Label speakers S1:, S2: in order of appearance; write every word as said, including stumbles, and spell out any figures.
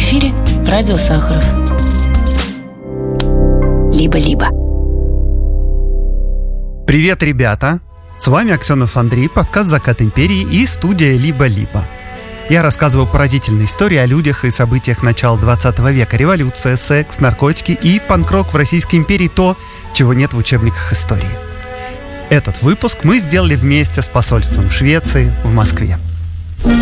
S1: эфире радио Сахаров.
S2: Либо-либо.
S3: Привет, ребята! С вами Аксенов Андрей, подкаст «Закат империи» и студия «Либо-либо». Я рассказываю поразительные истории о людях и событиях начала двадцатого века. Революция, секс, наркотики и панк-рок в Российской империи – то, чего нет в учебниках истории. Этот выпуск мы сделали вместе с посольством Швеции в Москве.